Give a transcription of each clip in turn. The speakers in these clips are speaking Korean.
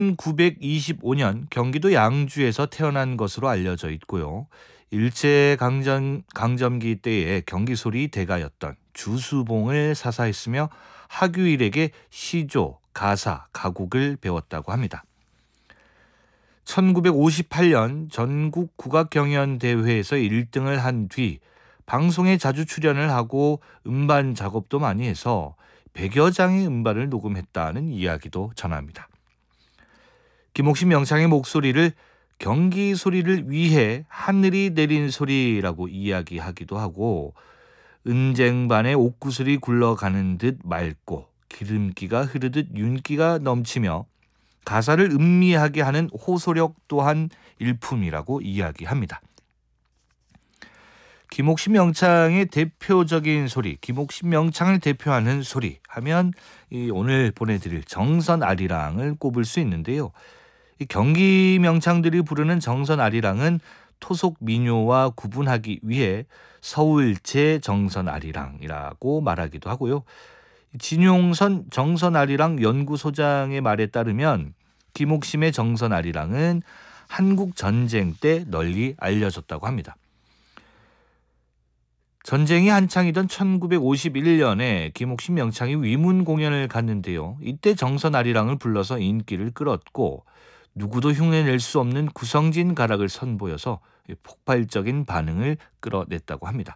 1925년 경기도 양주에서 태어난 것으로 알려져 있고요. 일제강점기 때에 경기소리 대가였던 주수봉을 사사했으며 하규일에게 시조, 가사, 가곡을 배웠다고 합니다. 1958년 전국 국악경연대회에서 1등을 한 뒤 방송에 자주 출연을 하고 음반 작업도 많이 해서 100여 장의 음반을 녹음했다는 이야기도 전합니다. 김옥신 명창의 목소리를 경기 소리를 위해 하늘이 내린 소리라고 이야기하기도 하고 은쟁반에 옥구슬이 굴러가는 듯 맑고 기름기가 흐르듯 윤기가 넘치며 가사를 음미하게 하는 호소력 또한 일품이라고 이야기합니다. 김옥신 명창의 대표적인 소리, 김옥신 명창을 대표하는 소리 하면 오늘 보내드릴 정선 아리랑을 꼽을 수 있는데요. 이 경기 명창들이 부르는 정선 아리랑은 토속 민요와 구분하기 위해 서울제 정선 아리랑이라고 말하기도 하고요. 진용선 정선 아리랑 연구소장의 말에 따르면 김옥심의 정선 아리랑은 한국 전쟁 때 널리 알려졌다고 합니다. 전쟁이 한창이던 1951년에 김옥신 명창이 위문 공연을 갔는데요. 이때 정선 아리랑을 불러서 인기를 끌었고 누구도 흉내낼 수 없는 구성진 가락을 선보여서 폭발적인 반응을 끌어냈다고 합니다.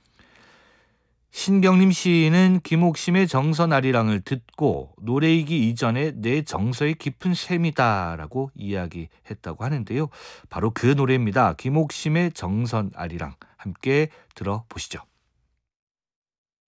신경림 시인은 김옥심의 정선 아리랑을 듣고 노래이기 이전에 내 정서의 깊은 셈이다라고 이야기했다고 하는데요. 바로 그 노래입니다. 김옥심의 정선 아리랑 함께 들어보시죠.